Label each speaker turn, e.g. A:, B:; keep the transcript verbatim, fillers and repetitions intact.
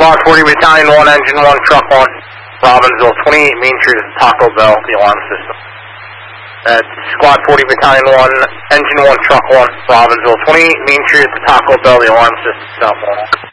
A: Squad forty Battalion one, Engine one, Truck one, Robbinsville twenty-eight, Main Street is Taco Bell, the alarm system. That's Squad forty Battalion one, Engine one, Truck one, Robbinsville twenty-eight, Main Street is Taco Bell, the alarm system. Stop one.